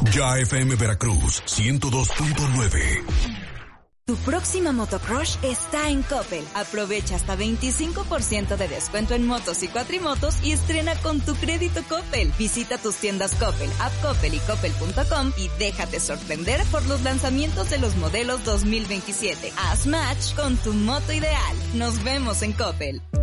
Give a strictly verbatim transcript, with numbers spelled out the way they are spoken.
Ya F M Veracruz ciento dos punto nueve. Tu próxima motocrush está en Coppel. Aprovecha hasta veinticinco por ciento de descuento en motos y cuatrimotos y estrena con tu crédito Coppel. Visita tus tiendas Coppel, App Coppel y Coppel punto com y déjate sorprender por los lanzamientos de los modelos dos mil veintisiete. Haz match con tu moto ideal. Nos vemos en Coppel.